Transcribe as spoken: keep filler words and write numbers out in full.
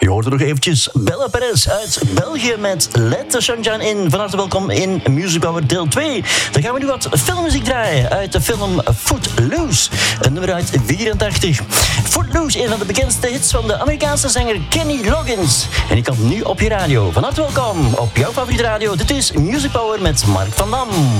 Je hoorde nog eventjes Bella Perez uit België met Let the Sunshine In. Van harte welkom in Music Power deel twee. Dan gaan we nu wat filmmuziek draaien uit de film Footloose. Een nummer uit vierentachtig. Footloose, een van de bekendste hits van de Amerikaanse zanger Kenny Loggins. En ik kan nu op je radio. Van harte welkom op jouw favoriete radio. Dit is Music Power met Mark van Dam.